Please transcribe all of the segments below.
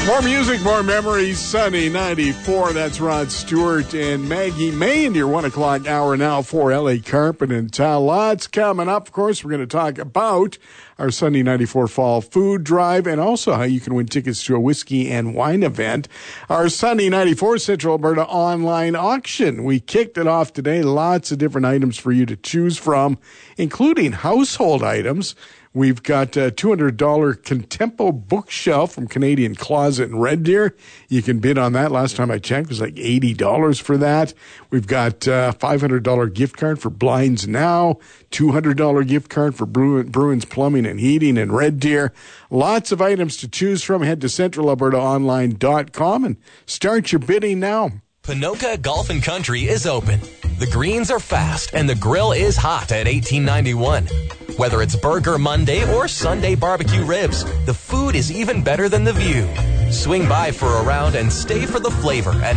More music, more memories. Sunny 94. That's Rod Stewart and Maggie May into your 1 o'clock hour now for LA Carpet and Tile. Lots coming up. Of course, we're going to talk about our Sunday 94 Fall Food Drive and also how you can win tickets to a whiskey and wine event. Our Sunday 94 Central Alberta online auction. We kicked it off today. Lots of different items for you to choose from, including household items. We've got a $200 Contempo bookshelf from Canadian Closet in Red Deer. You can bid on that. Last time I checked, it was like $80 for that. We've got a $500 gift card for Blinds Now, $200 gift card for Bruins Plumbing and Heating in Red Deer. Lots of items to choose from. Head to centralalbertaonline.com and start your bidding now. Ponoka Golf and Country is open. The greens are fast and the grill is hot at 1891. Whether it's Burger Monday or Sunday barbecue ribs, the food is even better than the view. Swing by for a round and stay for the flavor at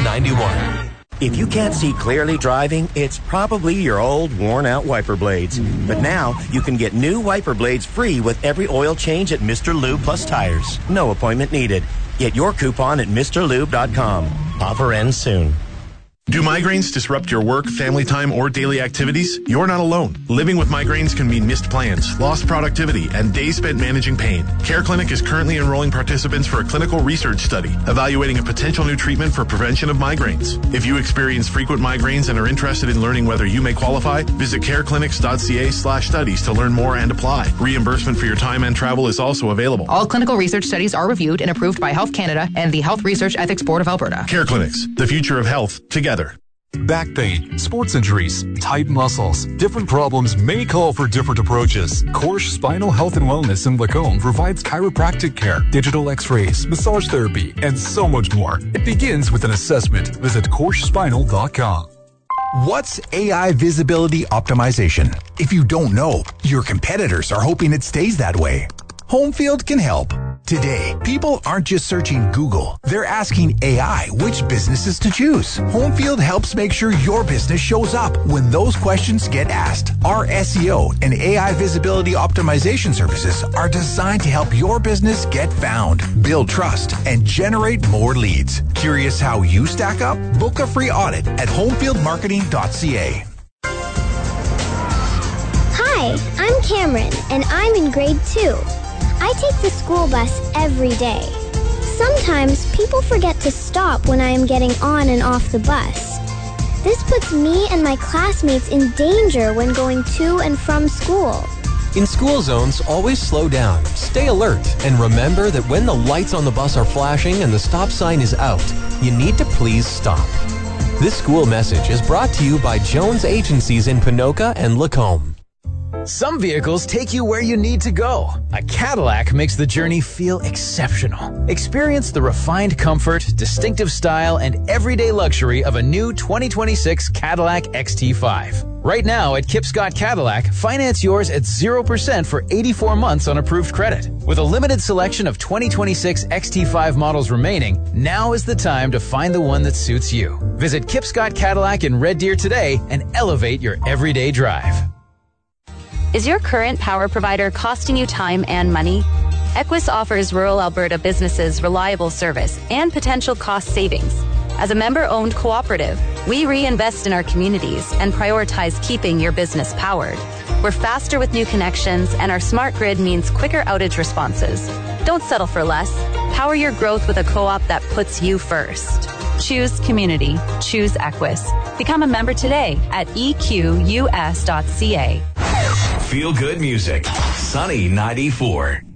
1891. If you can't see clearly driving, it's probably your old worn-out wiper blades. But now, you can get new wiper blades free with every oil change at Mr. Lube Plus Tires. No appointment needed. Get your coupon at MrLube.com. Offer ends soon. Do migraines disrupt your work, family time, or daily activities? You're not alone. Living with migraines can mean missed plans, lost productivity, and days spent managing pain. Care Clinic is currently enrolling participants for a clinical research study evaluating a potential new treatment for prevention of migraines. If you experience frequent migraines and are interested in learning whether you may qualify, visit careclinics.ca/studies to learn more and apply. Reimbursement for your time and travel is also available. All clinical research studies are reviewed and approved by Health Canada and the Health Research Ethics Board of Alberta. Care Clinics, the future of health, together. Back pain, sports injuries, tight muscles. Different problems may call for different approaches. Korsch Spinal Health and Wellness in Lacombe provides chiropractic care, digital x-rays, massage therapy, and so much more. It begins with an assessment. Visit KorschSpinal.com. What's AI visibility optimization? If you don't know, your competitors are hoping it stays that way. Homefield can help. Today, people aren't just searching Google. They're asking AI which businesses to choose. Homefield helps make sure your business shows up when those questions get asked. Our SEO and AI visibility optimization services are designed to help your business get found, build trust, and generate more leads. Curious how you stack up? Book a free audit at homefieldmarketing.ca. Hi, I'm Cameron, and I'm in grade 2. I take the school bus every day. Sometimes people forget to stop when I am getting on and off the bus. This puts me and my classmates in danger when going to and from school. In school zones, always slow down, stay alert, and remember that when the lights on the bus are flashing and the stop sign is out, you need to please stop. This school message is brought to you by Jones Agencies in Ponoka and Lacombe. Some vehicles take you where you need to go. A Cadillac makes the journey feel exceptional. Experience the refined comfort, distinctive style, and everyday luxury of a new 2026 Cadillac XT5. Right now at Kipscott Cadillac, finance yours at 0% for 84 months on approved credit. With a limited selection of 2026 XT5 models remaining, now is the time to find the one that suits you. Visit Kipscott Cadillac in Red Deer today and elevate your everyday drive. Is your current power provider costing you time and money? Equus offers rural Alberta businesses reliable service and potential cost savings. As a member-owned cooperative, we reinvest in our communities and prioritize keeping your business powered. We're faster with new connections, and our smart grid means quicker outage responses. Don't settle for less. Power your growth with a co-op that puts you first. Choose community. Choose Equus. Become a member today at equs.ca. Feel good music. Sunny 94.